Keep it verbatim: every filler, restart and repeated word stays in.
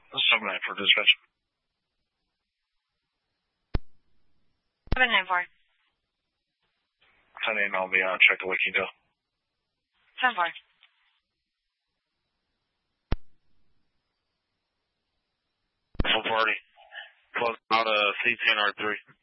seven nine four dispatch. seven nine four. ten eight, I'll be on check to Waikito. ten four. Full party. Close out of C ten R three.